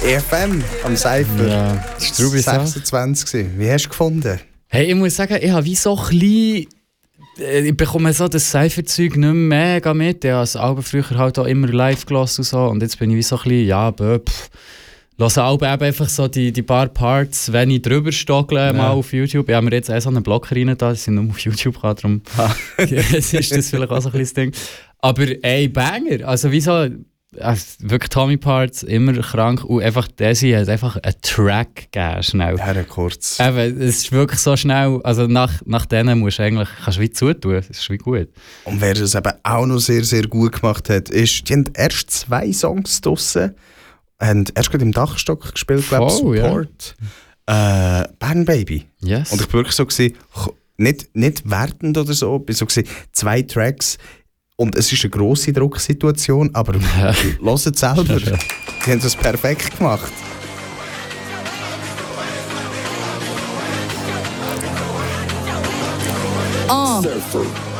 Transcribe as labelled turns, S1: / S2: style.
S1: EFM am Cypher.
S2: Ja, das war
S1: 26. Wie hast du gefunden?
S2: Hey, ich muss sagen, ich habe wie so ein bisschen... Ich bekomme so das Cypher-Zeug nicht mehr mega mit. Ich habe das Album früher halt auch immer live gelassen und so. Und jetzt bin ich wie so ein bisschen, ja, lasse Alben eben einfach so die paar Parts, wenn ich drüber stochle, mal auf YouTube. Ich habe mir jetzt so einen Block rein da, das sind nur auf YouTube gehabt, darum jetzt ist das vielleicht auch so ein kleines Ding. Aber ey, Banger, also wieso, wirklich Tommy Parts, immer krank und einfach Desi hat einfach einen Track gegeben, schnell.
S1: Ja, kurz.
S2: Eben, es ist wirklich so schnell, also nach denen musst du eigentlich, kannst du wie zutun, das ist wie gut.
S1: Und wer das eben auch noch sehr, sehr gut gemacht hat, ist, die haben erst 2 Songs draussen, haben erst gerade im Dachstock gespielt, glaube ich, Support. Ja. Bern Baby.
S2: Yes.
S1: Und ich war wirklich so, nicht wertend oder so, ich war so, 2 Tracks. Und es ist eine grosse Drucksituation, aber hört es selber. Die haben das perfekt gemacht.
S3: Surfer.